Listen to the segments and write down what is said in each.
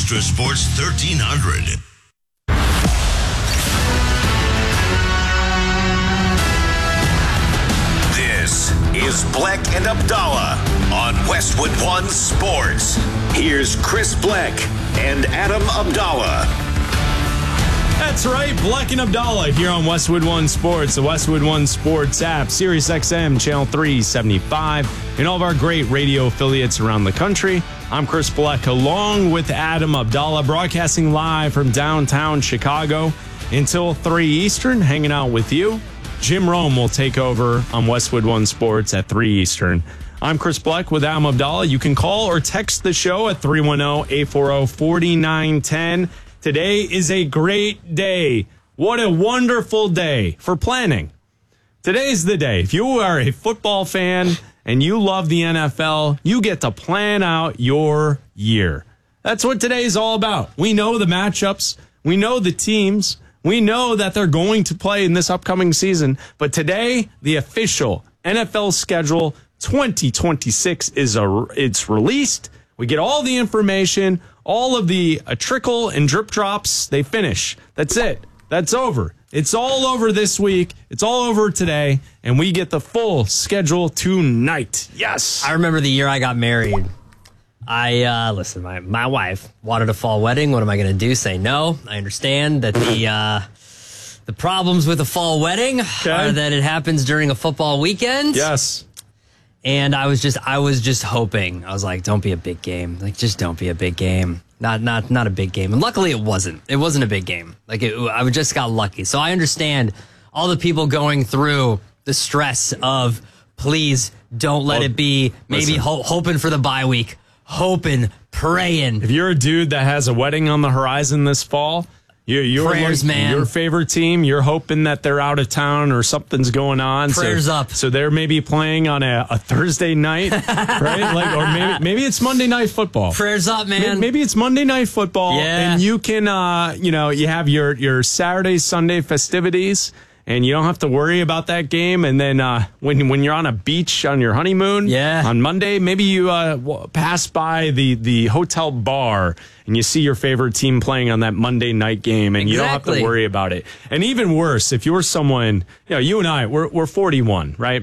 Extra Sports 1300. This is Bleck and Abdallah on Westwood One Sports. Here's Chris Bleck and Adam Abdallah. That's right, Bleck and Abdallah here on Westwood One Sports, the Westwood One Sports app, Sirius XM, Channel 375, and all of our great radio affiliates around the country. I'm Chris Bleck, along with Adam Abdallah, broadcasting live from downtown Chicago until 3 Eastern, hanging out with you. Jim Rome will take over on Westwood One Sports at 3 Eastern. I'm Chris Bleck with Adam Abdallah. You can call or text the show at 310-840-4910. Today is a great day. What a wonderful day for planning. Today's the day. If you are a football fan and you love the NFL, you get to plan out your year. That's what today is all about. We know the matchups. We know the teams. We know that they're going to play in this upcoming season. But today, the official NFL schedule 2026 it's released. We get all the information. All of the trickle and drip drops, they finish. That's it. That's over. It's all over this week. It's all over today. And we get the full schedule tonight. Yes. I remember the year I got married. Listen, my wife wanted a fall wedding. What am I going to do? Say no? I understand that the problems with a fall wedding are that it happens during a football weekend. Yes. And I was just hoping. I was like, don't be a big game. Like, just don't be a big game. Not a big game. And luckily it wasn't. It wasn't a big game. Like, I just got lucky. So I understand all the people going through the stress of, please don't let it be. Maybe hoping for the bye week. Hoping, praying. If you're a dude that has a wedding on the horizon this fall, you're prayers, man. Your favorite team, you're hoping that they're out of town or something's going on. Prayers up. So they're maybe playing on a Thursday night, right? Like, or maybe it's Monday Night Football. Prayers up, man. Maybe it's Monday Night Football, and you can, you have your Saturday, Sunday festivities, and you don't have to worry about that game. And then when you're on a beach on your honeymoon on Monday, maybe you pass by the hotel bar and you see your favorite team playing on that Monday night game, and you don't have to worry about it. And even worse, if you're someone, you and I, we're 41, right?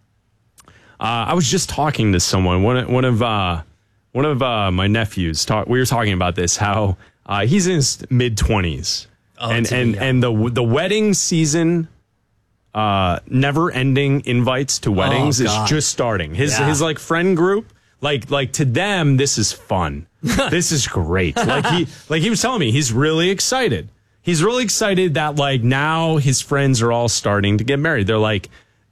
I was just talking to someone, one of my nephews. We were talking about this, how he's in his mid-20s. And the wedding season, never ending invites to weddings is just starting. His like friend group, like to them, this is fun. This is great. He was telling me he's really excited. He's really excited that now his friends are all starting to get married. They're like,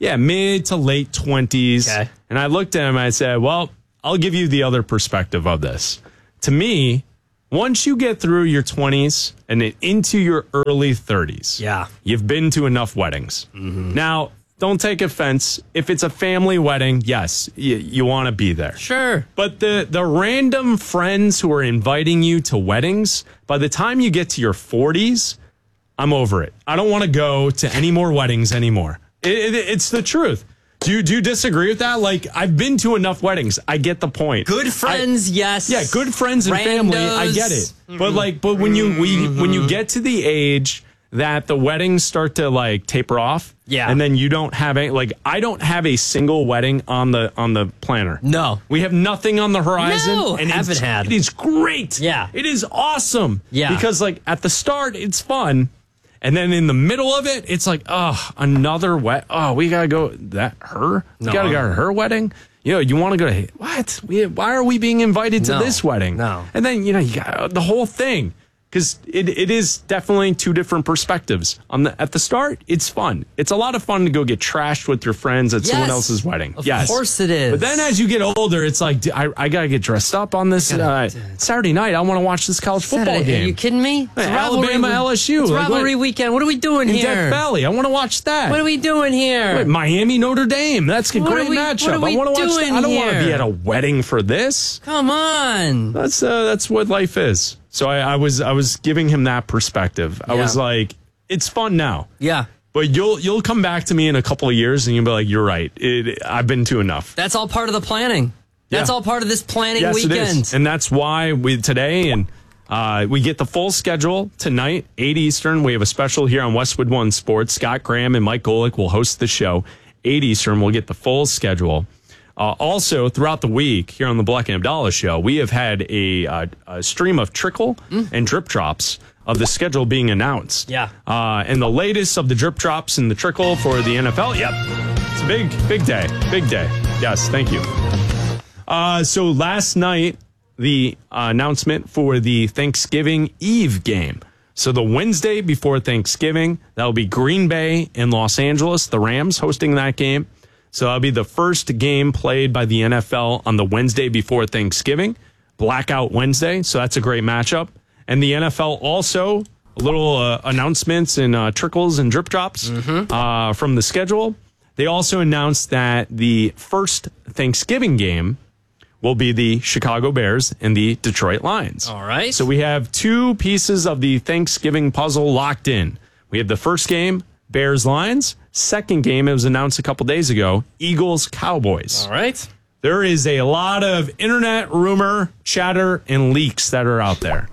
mid to late 20s. Okay. And I looked at him and I said, well, I'll give you the other perspective of this. To me, once you get through your 20s and into your early 30s, you've been to enough weddings. Mm-hmm. Now, don't take offense. If it's a family wedding, yes, you want to be there. Sure. But the random friends who are inviting you to weddings, by the time you get to your 40s, I'm over it. I don't want to go to any more weddings anymore. It's the truth. Do you disagree with that? I've been to enough weddings. I get the point. Good friends, yes. Yeah, good friends and family. I get it. Mm-hmm. But when you get to the age that the weddings start to taper off, and then you don't have any, I don't have a single wedding on the planner. No, we have nothing on the horizon. No, and haven't had. It is great. Yeah, it is awesome. Yeah, because at the start it's fun. And then in the middle of it, it's another we got to go, we got to go to her wedding. You want to go to, what? Why are we being invited to this wedding? No. And then, you got the whole thing. Because it is definitely two different perspectives. At the start, it's fun. It's a lot of fun to go get trashed with your friends at someone else's wedding. Of course it is. But then as you get older, it's I got to get dressed up on this Saturday night. I want to watch this college football game. Are you kidding me? It's Alabama, LSU. It's rivalry weekend. What are we doing here? Death Valley. I want to watch that. What are we doing here? Miami, Notre Dame. That's a great matchup. I want to watch that. I don't want to be at a wedding for this. Come on. That's what life is. So I was giving him that perspective. I was like, it's fun now. Yeah. But you'll come back to me in a couple of years and you'll be like, you're right. I've been to enough. That's all part of the planning. That's all part of this planning weekend. It is. And that's why today, and We get the full schedule tonight, 8 Eastern. We have a special here on Westwood One Sports. Scott Graham and Mike Golick will host the show. 8 Eastern, we'll get the full schedule. Also, throughout the week here on the Black and Abdallah show, we have had a stream of trickle and drip drops of the schedule being announced. Yeah. And the latest of the drip drops and the trickle for the NFL. Yep. It's a big day. Big day. Yes, thank you. So last night, the announcement for the Thanksgiving Eve game. So the Wednesday before Thanksgiving, that'll be Green Bay and Los Angeles, the Rams hosting that game. So that'll be the first game played by the NFL on the Wednesday before Thanksgiving, Blackout Wednesday. So that's a great matchup. And the NFL also, a little announcements and trickles and drip drops from the schedule. They also announced that the first Thanksgiving game will be the Chicago Bears and the Detroit Lions. All right. So we have two pieces of the Thanksgiving puzzle locked in. We have the first game, Bears-Lions. Second game, it was announced a couple days ago, Eagles-Cowboys. All right. There is a lot of internet rumor, chatter, and leaks that are out there.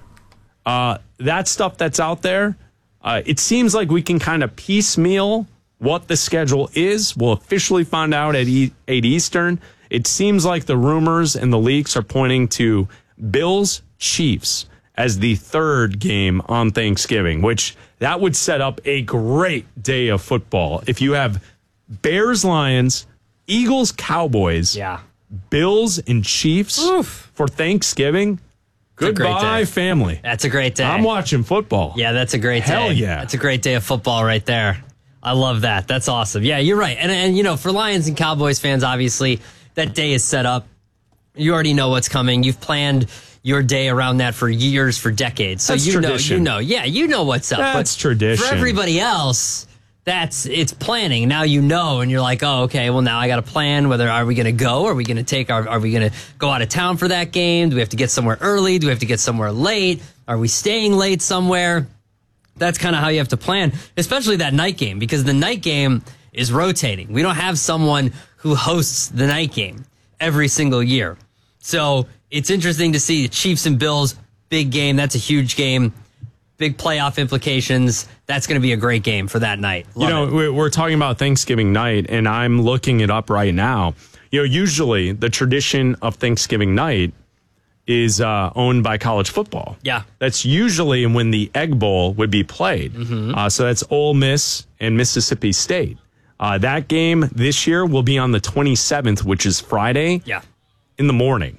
That stuff that's out there, it seems like we can kind of piecemeal what the schedule is. We'll officially find out at 8 Eastern. It seems like the rumors and the leaks are pointing to Bills-Chiefs as the third game on Thanksgiving, which that would set up a great day of football. If you have Bears-Lions, Eagles-Cowboys, Bills and Chiefs for Thanksgiving, goodbye, family. That's a great day. I'm watching football. Yeah, that's a great day. Hell yeah. That's a great day of football right there. I love that. That's awesome. Yeah, you're right. And you know, for Lions and Cowboys fans, obviously, that day is set up. You already know what's coming. You've planned your day around that for years, for decades. So that's tradition. You know what's up. That's tradition. For everybody else, it's planning. Now you know, and you're like, oh, okay, well, now I got to plan whether are we going to go? Are we going to go out of town for that game? Do we have to get somewhere early? Do we have to get somewhere late? Are we staying late somewhere? That's kind of how you have to plan, especially that night game, because the night game is rotating. We don't have someone who hosts the night game every single year. So it's interesting to see the Chiefs and Bills, big game. That's a huge game. Big playoff implications. That's going to be a great game for that night. We're talking about Thanksgiving night, and I'm looking it up right now. Usually the tradition of Thanksgiving night is owned by college football. Yeah. That's usually when the Egg Bowl would be played. So that's Ole Miss and Mississippi State. That game this year will be on the 27th, which is Friday in the morning.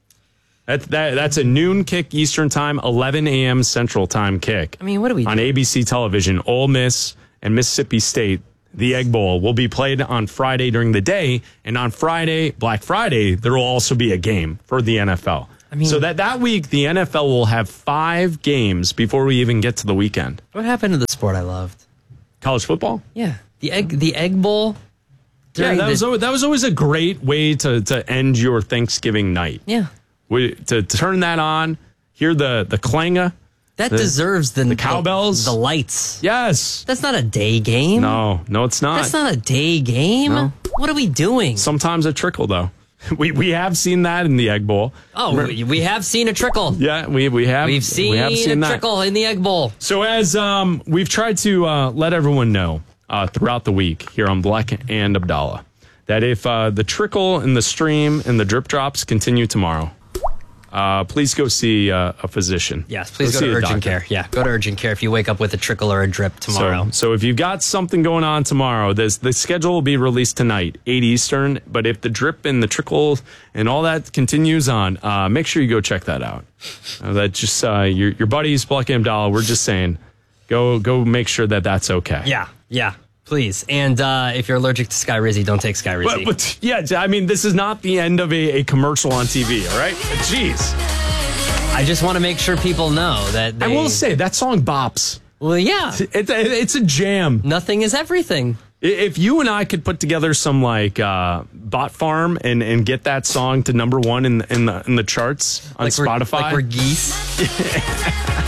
That's a noon kick Eastern time, 11 a.m. Central time kick. I mean, what do we do? On ABC television, Ole Miss and Mississippi State, the Egg Bowl will be played on Friday during the day. And on Friday, Black Friday, there will also be a game for the NFL. I mean, so that week, the NFL will have 5 games before we even get to the weekend. What happened to the sport I loved? College football? Yeah. The Egg Bowl. Yeah, that was always a great way to end your Thanksgiving night. Yeah. To turn that on, hear the clanger. That deserves the cowbells. The lights. Yes. That's not a day game. No, it's not. That's not a day game. No. What are we doing? Sometimes a trickle, though. We have seen that in the Egg Bowl. Oh, we have seen a trickle. Yeah, we have. We've seen a trickle in the Egg Bowl. So as we've tried to let everyone know throughout the week here on Black and Abdallah, that if the trickle and the stream and the drip drops continue tomorrow, please go see a physician. Yes, please go to urgent care. Yeah, go to urgent care if you wake up with a trickle or a drip tomorrow. So if you've got something going on tomorrow, the schedule will be released tonight, 8 Eastern. But if the drip and the trickle and all that continues on, make sure you go check that out. That just your buddies, Black and Abdallah, we're just saying, go make sure that that's okay. Yeah. Please. And if you're allergic to Sky Rizzy, don't take Sky Rizzy. But yeah, I mean, this is not the end of a commercial on TV, all right? Jeez. I just want to make sure people know that I will say, that song bops. Well, yeah. It's a jam. Nothing is everything. If you and I could put together some bot farm and get that song to number 1 in the charts on Spotify. Like we're geese.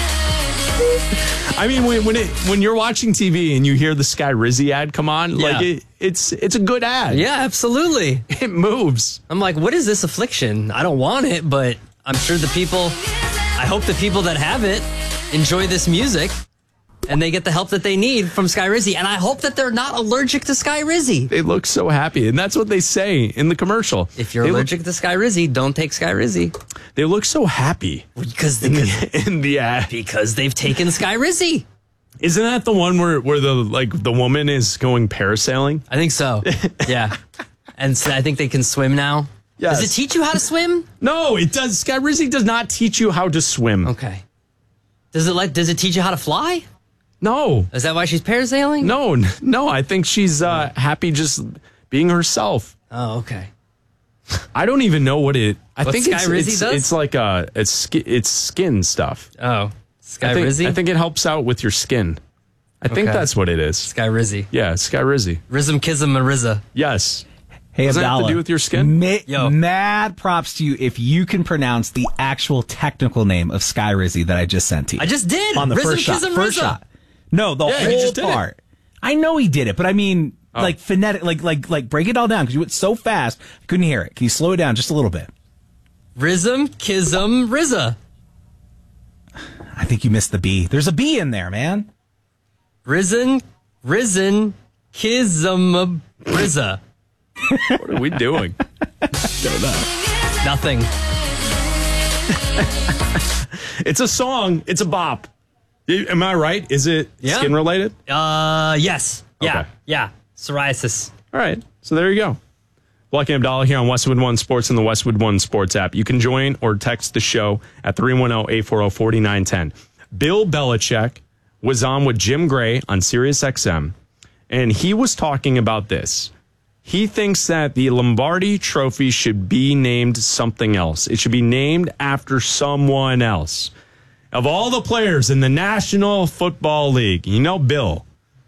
I mean, when you're watching TV and you hear the Sky Rizzy ad come on, it's a good ad. Yeah, absolutely. It moves. I'm like, what is this affliction? I don't want it, but I'm sure the people. I hope the people that have it enjoy this music and they get the help that they need from Skyrizi. And I hope that they're not allergic to Skyrizi. They look so happy. And that's what they say in the commercial. If you're allergic to Skyrizi, don't take Skyrizi. They look so happy. Because in the ad. Because they've taken Skyrizi. Isn't that the one where the woman is going parasailing? I think so. Yeah. And so I think they can swim now. Yes. Does it teach you how to swim? No, it does. Skyrizi does not teach you how to swim. Okay. Does it teach you how to fly? No. Is that why she's parasailing? No. I think she's happy just being herself. Oh, okay. I don't even know what it. I think Skyrizi does? It's like it's skin stuff. Oh, Skyrizi. I think it helps out with your skin. I think that's what it is. Skyrizi. Yeah, Skyrizi. Rizm, Kizm, Mariza. Yes. Hey, Does that have Abdallah, to do with your skin? Mad props to you if you can pronounce the actual technical name of Skyrizi that I just sent to you. I just did. On the Rizm, first shot. Kizm, First Rizza. shot. No, the he whole just did it. part. I know he did it, but I mean, like phonetic, like break it all down because you went so fast, I couldn't hear it. Can you slow it down just a little bit? Rizm, Kizm, Rizza. I think you missed the B. There's a B in there, man. Risen, Kizm, Rizza. What are we doing? Nothing. It's a song. It's a bop. Am I right? Is it skin related? Yes. Yeah. Okay. Yeah. Psoriasis. All right. So there you go. Black and Abdallah here on Westwood One Sports and the Westwood One Sports app. You can join or text the show at 310-840-4910. Bill Belichick was on with Jim Gray on SiriusXM, and he was talking about this. He thinks that the Lombardi Trophy should be named something else. It should be named after someone else. Of all the players in the National Football League, Bill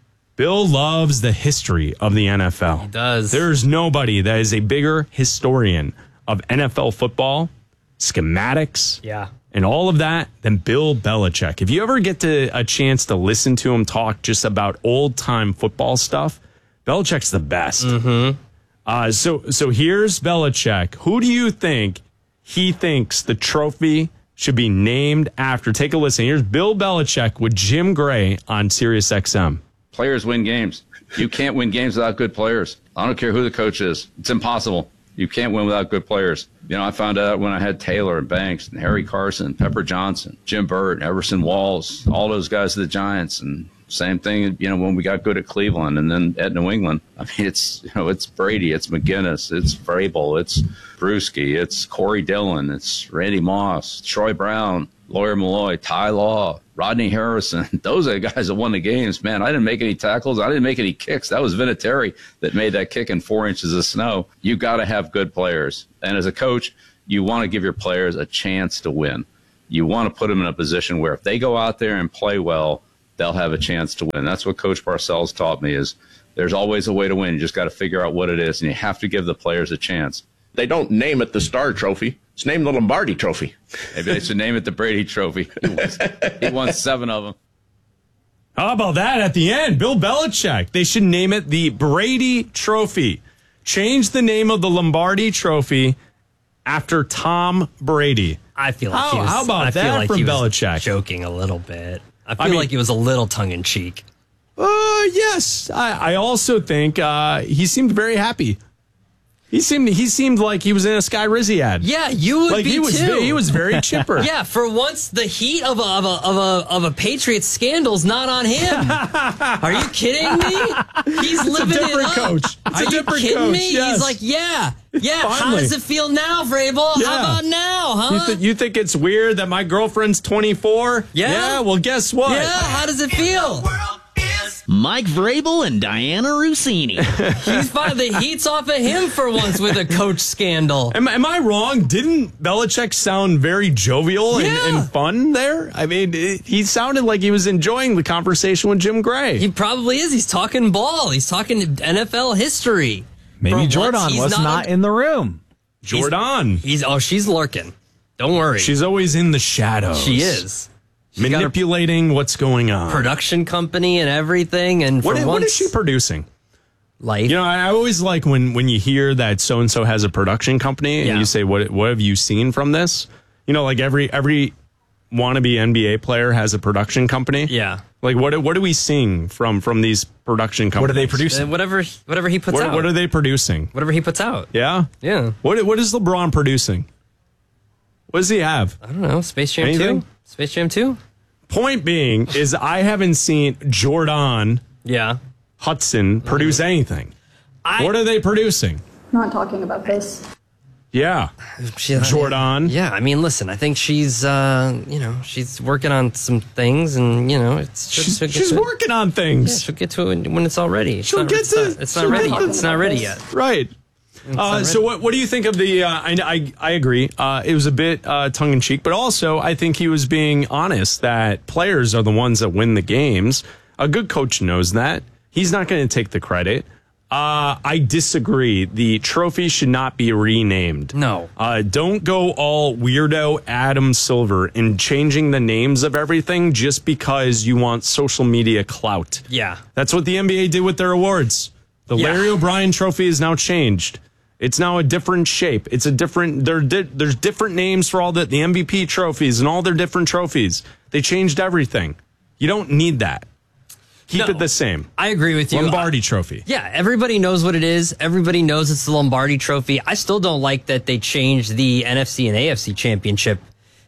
loves the history of the NFL. He does. There's nobody that is a bigger historian of NFL football, schematics, and all of that than Bill Belichick. If you ever get a chance to listen to him talk just about old-time football stuff, Belichick's the best. Mm-hmm. So here's Belichick. Who do you think he thinks the trophy should be named after? Take a listen. Here's Bill Belichick with Jim Gray on SiriusXM. Players win games. You can't win games without good players. I don't care who the coach is. It's impossible. You can't win without good players. I found out when I had Taylor and Banks and Harry Carson, Pepper Johnson, Jim Burt, Everson Walls, all those guys of the Giants, and same thing, when we got good at Cleveland and then at New England. I mean, it's Brady, it's McGinnis, it's Vrabel, it's Bruschi, it's Corey Dillon, it's Randy Moss, Troy Brown, Lawyer Malloy, Ty Law, Rodney Harrison. Those are the guys that won the games. Man, I didn't make any tackles. I didn't make any kicks. That was Vinatieri that made that kick in 4 inches of snow. You got to have good players. And as a coach, you want to give your players a chance to win. You want to put them in a position where if they go out there and play well, they'll have a chance to win. That's what Coach Parcells taught me is there's always a way to win. You just got to figure out what it is, and you have to give the players a chance. They don't name it the Star Trophy. It's named the Lombardi Trophy. Maybe they should name it the Brady Trophy. He won 7 of them. How about that at the end? Bill Belichick. They should name it the Brady Trophy. Change the name of the Lombardi Trophy after Tom Brady. I feel like how about that from Belichick? Joking a little bit. I feel like he was a little tongue-in-cheek. Yes. I also think he seemed very happy. He seemed like he was in a Skyrizi ad. Yeah, you would be too. He was very chipper. Yeah, for once, the heat of a Patriots scandal's not on him. Are you kidding me? He's living it up. Coach. Are you kidding me? Yes. He's like, yeah. Finally. How does it feel now, Vrabel? Yeah. How about now, huh? You think it's weird that my girlfriend's 24? Yeah. Well, guess what? Yeah. How does it feel? Mike Vrabel and Diana Rossini. He's fine. The heat's off of him for once with a coach scandal. Am I wrong? Didn't Belichick sound very jovial and fun there? I mean, he sounded like he was enjoying the conversation with Jim Gray. He probably is. He's talking ball. He's talking NFL history. Maybe Jordan was not in the room. Jordan. She's lurking. Don't worry. She's always in the shadows. She is. Manipulating what's going on. Production company and everything. And what is she producing? Life. I always like when you hear that so-and-so has a production company and you say, what have you seen from this? Like every wannabe NBA player has a production company? Yeah. Like, what are we seeing from these production companies? What are they producing? Whatever he puts out. What are they producing? Whatever he puts out. Yeah? Yeah. What is LeBron producing? What does he have? I don't know. Space Jam Anything? 2? Space Jam 2? Point being is I haven't seen Jordan Yeah. Hudson produce anything. What are they producing? Not talking about this. Yeah. Jordan. Yeah, I mean, listen, I think she's, she's working on some things, and she's working on things. Yeah, she'll get to it when it's all ready. It's not ready yet. Right. So what do you think of the? I agree. It was a bit tongue in cheek, but also I think he was being honest that players are the ones that win the games. A good coach knows that. He's not going to take the credit. I disagree. The trophy should not be renamed. No. Don't go all weirdo Adam Silver in changing the names of everything just because you want social media clout. Yeah. That's what the NBA did with their awards. The Larry O'Brien trophy is now changed. It's now a different shape. It's a different. There's different names for all the MVP trophies and all their different trophies. They changed everything. You don't need that. Keep it the same. I agree with you. Lombardi trophy. Yeah, everybody knows what it is. Everybody knows it's the Lombardi trophy. I still don't like that they changed the NFC and AFC championship.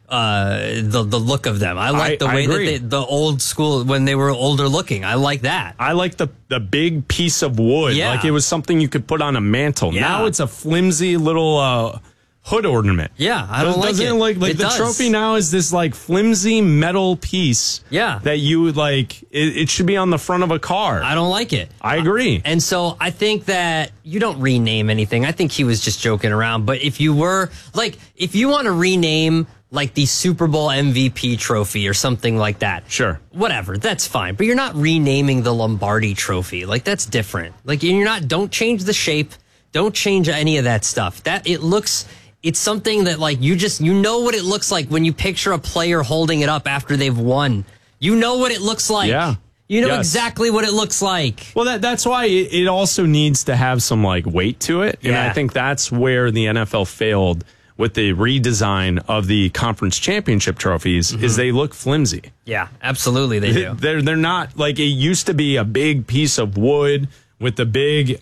The look of them. I like the way that the old school when they were older looking. I like that. I like the big piece of wood. Yeah. Like it was something you could put on a mantle. Yeah. Now it's a flimsy little hood ornament. Yeah, I don't like it. Doesn't like It the does. trophy now is this like flimsy metal piece. Yeah. That you like. It should be on the front of a car. I don't like it. I agree. And so I think that you don't rename anything. I think he was just joking around. But if you were if you want to rename like the Super Bowl MVP trophy or something like that. Sure. Whatever, that's fine. But you're not renaming the Lombardi trophy. Like that's different. Like don't change the shape. Don't change any of that stuff. It's something that like you know what it looks like when you picture a player holding it up after they've won. You know what it looks like. Yeah. You know exactly what it looks like. Well, that's why it also needs to have some like weight to it. And I think that's where the NFL failed with the redesign of the conference championship trophies is they look flimsy. Yeah, absolutely they do. They're not like it used to be a big piece of wood with the big,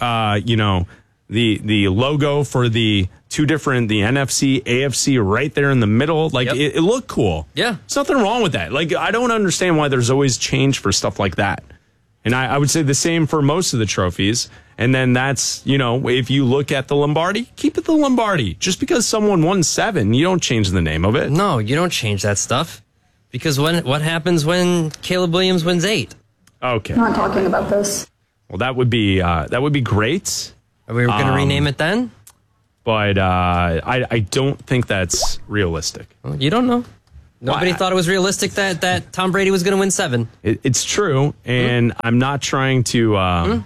the logo for the two different, the NFC, AFC right there in the middle. Like it looked cool. Yeah. There's nothing wrong with that. Like I don't understand why there's always change for stuff like that. And I would say the same for most of the trophies. And then that's, if you look at the Lombardi, keep it the Lombardi. Just because someone won 7, you don't change the name of it. No, you don't change that stuff. Because what happens when Caleb Williams wins 8? Okay. Not talking about this. Well, that would be great. Are we going to rename it then? But I don't think that's realistic. Well, you don't know. Nobody thought it was realistic that Tom Brady was going to win 7. It's true, and I'm not trying to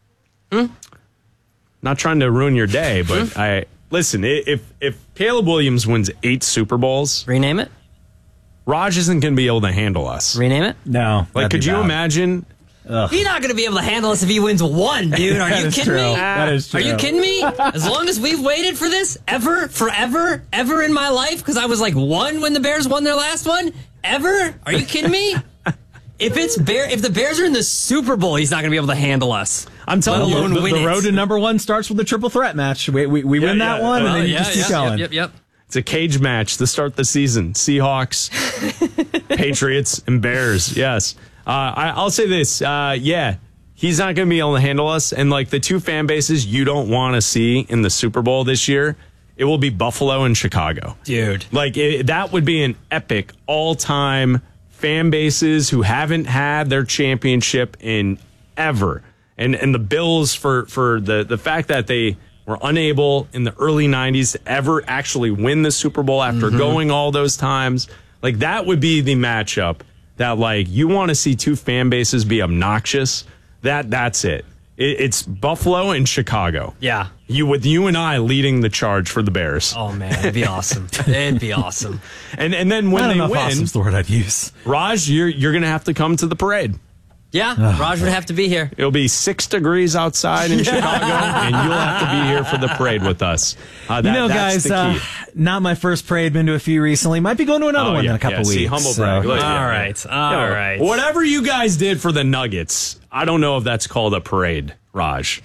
not trying to ruin your day, but listen. If Caleb Williams wins 8 Super Bowls, rename it. Raj isn't going to be able to handle us. Rename it. No, like could you imagine? He's not going to be able to handle us if he wins 1, dude. Are you kidding me? That is true. Are you kidding me? As long as we've waited for this forever in my life, because I was like 1 when the Bears won their last one. Ever? Are you kidding me? If the Bears are in the Super Bowl, he's not going to be able to handle us. I'm telling you, the road to number 1 starts with the triple threat match. We win that one, and then you just keep going. Yep. It's a cage match to start the season. Seahawks, Patriots, and Bears. Yes. I'll say this. He's not going to be able to handle us. And like the two fan bases you don't want to see in the Super Bowl this year, it will be Buffalo and Chicago. Dude. Like that would be an epic all-time fan bases who haven't had their championship in ever. And the Bills for the fact that they were unable in the early 90s to ever actually win the Super Bowl after going all those times. Like that would be the matchup that like you want to see two fan bases be obnoxious. That's it. It's Buffalo and Chicago. Yeah. You and I leading the charge for the Bears. Oh man, it'd be awesome. It'd be awesome. And then when they win, awesome's the word I'd use. Raj, you're gonna have to come to the parade. Yeah, Raj would have to be here. It'll be 6 degrees outside in Chicago, and you'll have to be here for the parade with us. Guys, not my first parade. Been to a few recently. Might be going to another one in a couple weeks. See, humble brag. All right. Whatever you guys did for the Nuggets, I don't know if that's called a parade, Raj.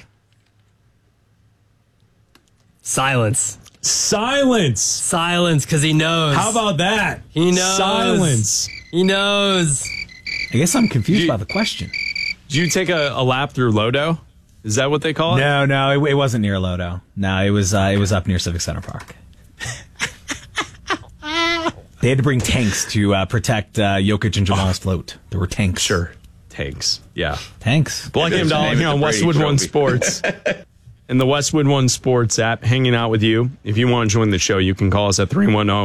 Silence, because he knows. How about that? He knows. Silence. He knows. I guess I'm confused by the question. Did you take a lap through Lodo? Is that what they call it? No, it wasn't near Lodo. No, it was up near Civic Center Park. They had to bring tanks to protect Jokic and Jamal's float. There were tanks. Sure. Tanks. Yeah. Tanks. Black and Dollar here on Westwood One Sports. And the Westwood One Sports app, hanging out with you. If you want to join the show, you can call us at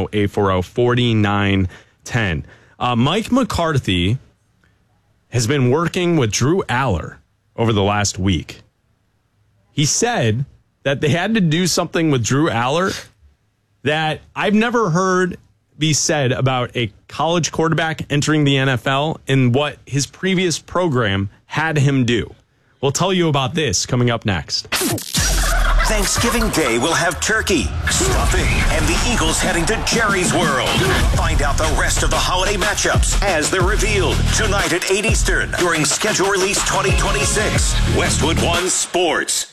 310-840-4910. Mike McCarthy has been working with Drew Aller over the last week. He said that they had to do something with Drew Aller that I've never heard be said about a college quarterback entering the NFL and what his previous program had him do. We'll tell you about this coming up next. Thanksgiving Day will have turkey, stuffing, and the Eagles heading to Jerry's World. Find out the rest of the holiday matchups as they're revealed tonight at 8 Eastern during Schedule Release 2026. Westwood One Sports.